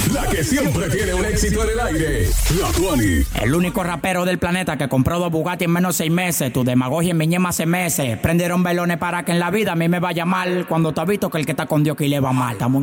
La que siempre tiene un éxito en el aire. La Tuani. El único rapero del planeta que compró 2 Bugatti en menos de 6 meses. Tu demagogia en mi ñema hace meses. Prendieron velones para que en la vida a mí me vaya mal. Cuando te has visto que el que está con Dios que le va mal. Estamos